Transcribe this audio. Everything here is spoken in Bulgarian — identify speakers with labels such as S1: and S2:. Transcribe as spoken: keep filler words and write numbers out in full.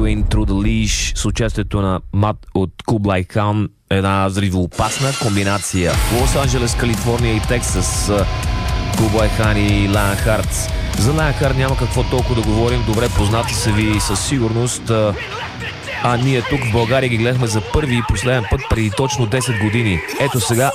S1: Chewing Through the Leash с участието на Мат от Кублай Хан. Една взривоопасна комбинация в Лос-Анджелес, Калифорния и Тексас. Кублай Хан и Лайън Хартс. За Лайън Харт няма какво толкова да говорим. Добре познати са ви със сигурност. А ние тук в България ги гледахме за първи и последен път преди точно десет години. Ето сега